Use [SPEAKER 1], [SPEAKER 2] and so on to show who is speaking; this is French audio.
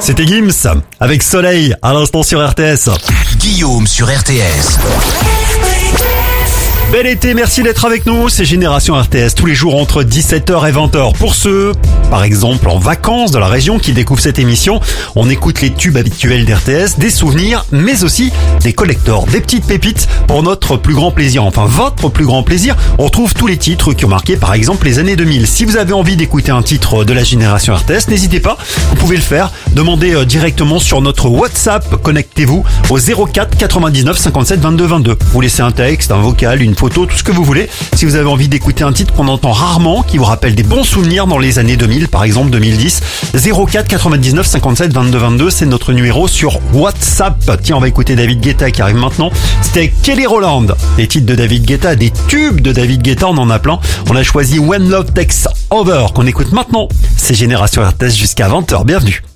[SPEAKER 1] C'était Gims avec Soleil à l'instant sur RTS.
[SPEAKER 2] Guillaume sur RTS.
[SPEAKER 1] Bel été, merci d'être avec nous, c'est Génération RTS tous les jours entre 17h et 20h. Pour ceux, par exemple en vacances de la région qui découvrent cette émission, on écoute les tubes habituels d'RTS, des souvenirs, mais aussi des collectors, des petites pépites pour notre plus grand plaisir, enfin votre plus grand plaisir. On retrouve tous les titres qui ont marqué par exemple les années 2000. Si vous avez envie d'écouter un titre de la Génération RTS, n'hésitez pas, vous pouvez le faire. Demandez directement sur notre WhatsApp, connectez-vous au 04 99 57 22 22. Vous laissez un texte, un vocal, une photo, tout ce que vous voulez. Si vous avez envie d'écouter un titre qu'on entend rarement, qui vous rappelle des bons souvenirs dans les années 2000, par exemple 2010, 04 99 57 22 22, c'est notre numéro sur WhatsApp. Tiens, on va écouter David Guetta qui arrive maintenant. C'était Kelly Rowland. Des titres de David Guetta, des tubes de David Guetta, on en a plein. On a choisi When Love Takes Over qu'on écoute maintenant. C'est Génération RTS jusqu'à 20h. Bienvenue.